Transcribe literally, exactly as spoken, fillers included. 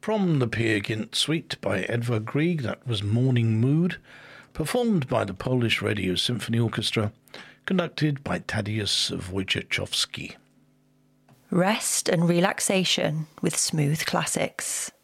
From the Peer Gynt Suite by Edvard Grieg, that was Morning Mood, performed by the Polish Radio Symphony Orchestra, conducted by Tadeusz Wojciechowski. Rest and relaxation with Smooth Classics.